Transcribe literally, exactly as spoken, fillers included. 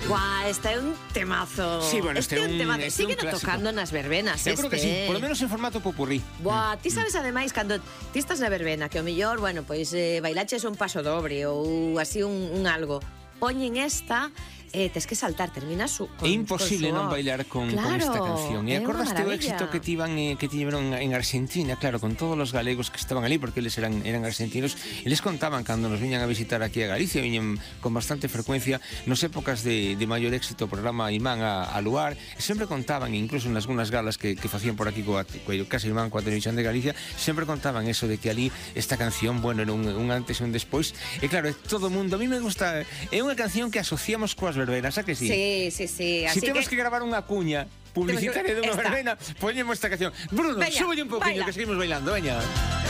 Guau, este é un temazo. Sí, bueno, este é un, temazo. este é un Sígueno clásico. tocando nas verbenas. Eu creo que sí, este, por lo menos en formato popurrí. Buah, ti sabes ademais cando ti estás na verbena que o mellor, bueno, pois eh, bailaches un paso dobre ou así un, un algo. Poñen esta, eh, tes que saltar, terminas su, con, É imposible con non bailar con, claro, con esta canción. E é unha acordaste o maravilla. éxito que tivan eh, que tiveron en Argentina, claro, con todos os galegos que estaban ali, porque eles eran eran argentinos, e les contaban cando nos viñan a visitar aquí a Galicia, viñen con bastante frecuencia nas épocas de, de maior éxito o programa Imán a, a Luar, e sempre contaban, incluso en algunhas galas que, que facían por aquí coa, coa Casa Imán, coa Televisión de Galicia, sempre contaban eso de que ali esta canción, bueno, era un, un antes e un despois, e claro, é todo o mundo, a mí me gusta, é unha canción que asociamos coas verbenas, a que sí? Sí, sí, sí. Si Así temos que... que gravar unha cuña publicitaria dunha Esta. verbena, poñemos esta canción. Bruno, Veña, súbelle un poquinho baila. que seguimos bailando, veña.